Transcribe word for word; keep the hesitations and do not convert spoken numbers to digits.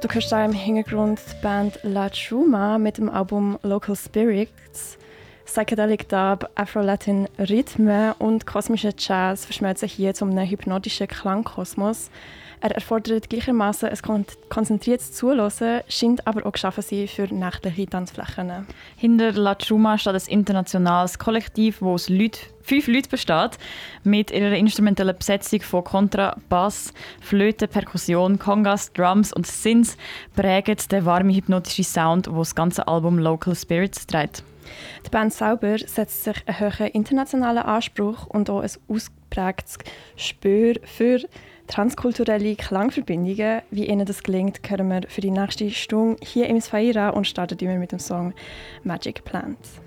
Du hörst da im Hintergrund die Band La Chuma mit dem Album Local Spirits. Psychedelic Dub, Afro-Latin Rhythmen und kosmischer Jazz verschmelzen hier zu einem hypnotischen Klangkosmos. Er erfordert gleichermaßen ein kon- konzentriertes Zuhören, scheint aber auch geschaffen sein für nächtliche Tanzflächen. Hinter La Chuma steht ein internationales Kollektiv, das aus Leute, fünf Leuten besteht, mit ihrer instrumentellen Besetzung von Kontra, Bass, Flöte, Perkussion, Congas, Drums und Synths prägen den warmen hypnotischen Sound, der das ganze Album Local Spirits trägt. Die Band selber setzt sich einen hohen internationalen Anspruch und auch ein ausgeprägtes Gespür für transkulturelle Klangverbindungen. Wie ihnen das gelingt, hören wir für die nächste Stunde hier im Sfaira und starten wir mit dem Song Magic Plant.